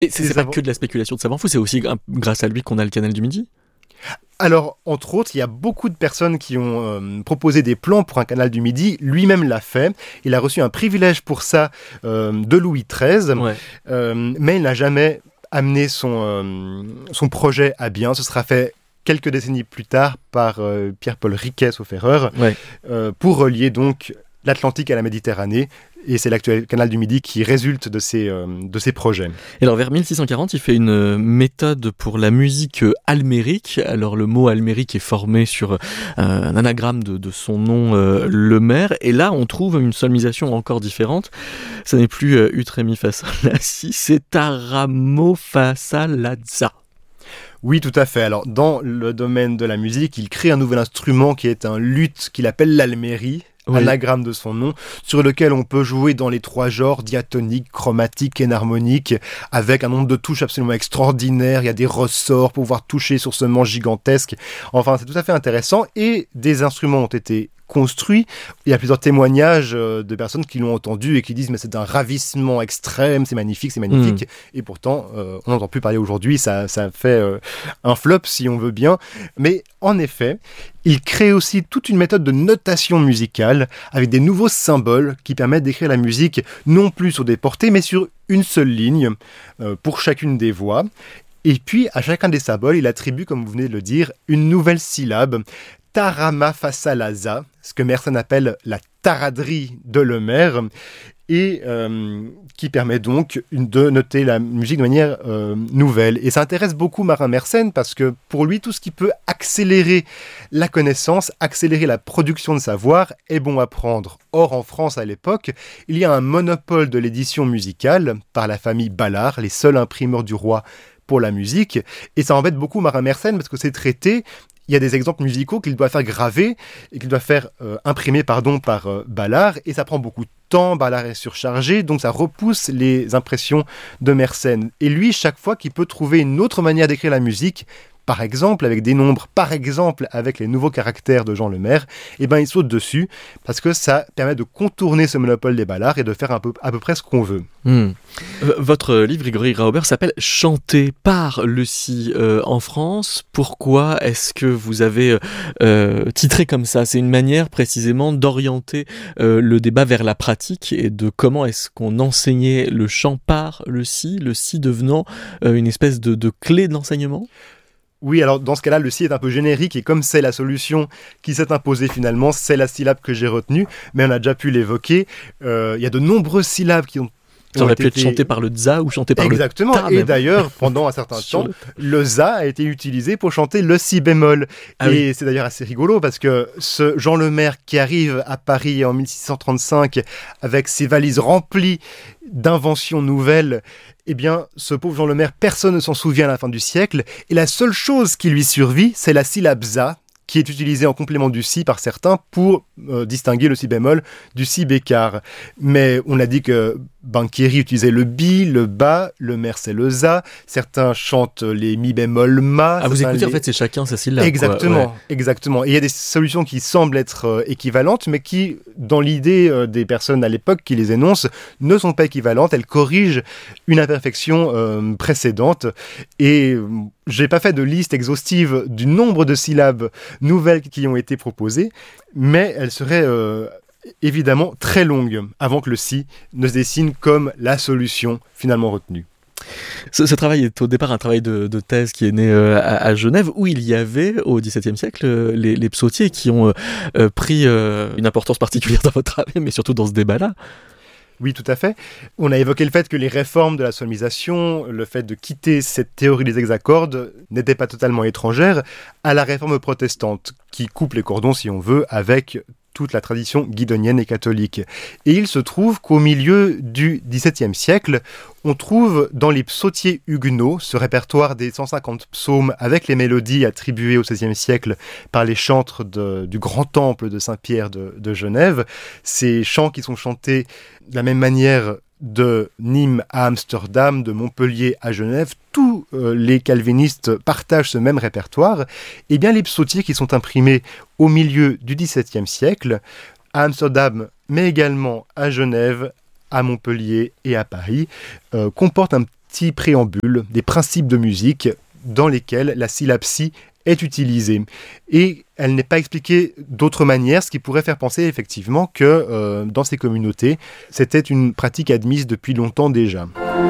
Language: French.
Et c'est pas que de la spéculation de savants fous, c'est aussi grâce à lui qu'on a le canal du Midi. Alors, entre autres, il y a beaucoup de personnes qui ont proposé des plans pour un canal du Midi. Lui-même l'a fait. Il a reçu un privilège pour ça de Louis XIII, mais il n'a jamais amené son projet à bien. Ce sera fait quelques décennies plus tard par Pierre-Paul Riquet, sauf erreur, pour relier donc l'Atlantique à la Méditerranée. Et c'est l'actuel canal du Midi qui résulte de ces projets. Et alors vers 1640, il fait une méthode pour la musique almérique. Alors le mot almérique est formé sur un anagramme de son nom, le maire. Et là, on trouve une solmisation encore différente. Ça n'est plus ut ré mi fa sol la si, c'est ta ra mo fa sa la za. Oui, tout à fait. Alors, dans le domaine de la musique, il crée un nouvel instrument qui est un luth qu'il appelle l'almérie, anagramme de son nom, sur lequel on peut jouer dans les 3 genres, diatonique, chromatique, énharmonique, avec un nombre de touches absolument extraordinaire. Il y a des ressorts pour pouvoir toucher sur ce manche gigantesque. Enfin, c'est tout à fait intéressant. Et des instruments ont été construit. Il y a plusieurs témoignages de personnes qui l'ont entendu et qui disent mais c'est un ravissement extrême, c'est magnifique. Et pourtant, on n'entend plus parler aujourd'hui, ça fait un flop si on veut bien. Mais en effet, il crée aussi toute une méthode de notation musicale avec des nouveaux symboles qui permettent d'écrire la musique non plus sur des portées mais sur une seule ligne pour chacune des voix. Et puis, à chacun des symboles, il attribue, comme vous venez de le dire, une nouvelle syllabe. Tarama Fasalaza, ce que Mersenne appelle la taraderie de Lemaire, et qui permet donc de noter la musique de manière nouvelle. Et ça intéresse beaucoup Marin Mersenne parce que pour lui, tout ce qui peut accélérer la connaissance, accélérer la production de savoir est bon à prendre. Or, en France à l'époque, il y a un monopole de l'édition musicale par la famille Ballard, les seuls imprimeurs du roi pour la musique, et ça embête beaucoup Marin Mersenne parce que c'est traité. Il y a des exemples musicaux qu'il doit faire graver et qu'il doit faire imprimer par Ballard, et ça prend beaucoup de temps, Ballard est surchargé, donc ça repousse les impressions de Mersenne. Et lui, chaque fois qu'il peut trouver une autre manière d'écrire la musique, par exemple avec des nombres, par exemple avec les nouveaux caractères de Jean Lemaire, eh ben il saute dessus parce que ça permet de contourner ce monopole des Ballards et de faire à peu près ce qu'on veut. Votre livre, Grégory Grauber, s'appelle « Chanté par le si » en France. Pourquoi est-ce que vous avez titré comme ça ? C'est une manière précisément d'orienter le débat vers la pratique et de comment est-ce qu'on enseignait le chant par le si devenant une espèce de clé de l'enseignement ? Oui, alors dans ce cas-là, le si est un peu générique et comme c'est la solution qui s'est imposée finalement, c'est la syllabe que j'ai retenue, mais on a déjà pu l'évoquer. Il y a de nombreuses syllabes qui ont ça aurait pu être chanté par le za ou chanté par Exactement. le ta. Et d'ailleurs, pendant un certain temps, le za a été utilisé pour chanter le si bémol. Et c'est d'ailleurs assez rigolo parce que ce Jean Lemaire qui arrive à Paris en 1635 avec ses valises remplies d'inventions nouvelles, eh bien, ce pauvre Jean Lemaire, personne ne s'en souvient à la fin du siècle. Et la seule chose qui lui survit, c'est la syllabe za, qui est utilisée en complément du si par certains pour distinguer le si bémol du si bécard. Mais on a dit que Banchieri utilisait le bi, le ba, le mer c'est le za, certains chantent les mi bémol ma. Ah, vous écoutez, en fait, c'est chacun sa syllabe. Exactement, exactement. Et il y a des solutions qui semblent être équivalentes, mais qui, dans l'idée des personnes à l'époque qui les énoncent, ne sont pas équivalentes. Elles corrigent une imperfection précédente. Et j'ai pas fait de liste exhaustive du nombre de syllabes nouvelles qui ont été proposées, mais elles seraient évidemment très longues avant que le si ne se dessine comme la solution finalement retenue. Ce travail est au départ un travail de thèse qui est né à Genève, où il y avait au XVIIe siècle les psautiers qui ont pris une importance particulière dans votre travail, mais surtout dans ce débat-là. Oui, tout à fait. On a évoqué le fait que les réformes de la solmisation, le fait de quitter cette théorie des hexacordes, n'étaient pas totalement étrangères à la réforme protestante, qui coupe les cordons, si on veut, avec toute la tradition guidonienne et catholique. Et il se trouve qu'au milieu du XVIIe siècle, on trouve dans les psautiers huguenots, ce répertoire des 150 psaumes avec les mélodies attribuées au XVIe siècle par les chantres du grand temple de Saint-Pierre de Genève, ces chants qui sont chantés de la même manière de Nîmes à Amsterdam, de Montpellier à Genève, tous les calvinistes partagent ce même répertoire. Et bien les psautiers qui sont imprimés au milieu du XVIIe siècle, à Amsterdam, mais également à Genève, à Montpellier et à Paris, comportent un petits préambules, des principes de musique dans lesquels la syllabe si est utilisée. Et elle n'est pas expliquée d'autre manière, ce qui pourrait faire penser effectivement que dans ces communautés, c'était une pratique admise depuis longtemps déjà.